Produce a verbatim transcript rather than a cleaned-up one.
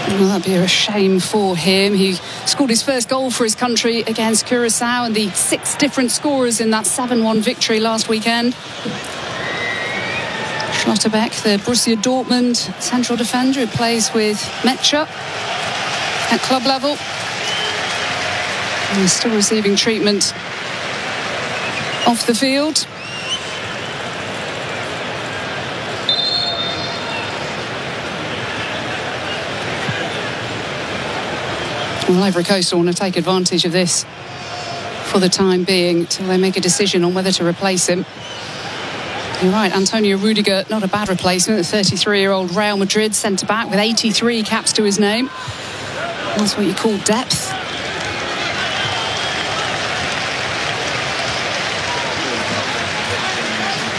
Well, that'd be a shame for him. He scored his first goal for his country against Curacao, and the six different scorers in that seven one victory last weekend. Schlotterbeck, the Borussia Dortmund central defender who plays with Mecha at club level. And he's still receiving treatment off the field. Well, Ivory Coast want to take advantage of this for the time being till they make a decision on whether to replace him. You're right, Antonio Rudiger, not a bad replacement. The thirty-three-year-old Real Madrid centre-back with eighty-three caps to his name. That's what you call depth.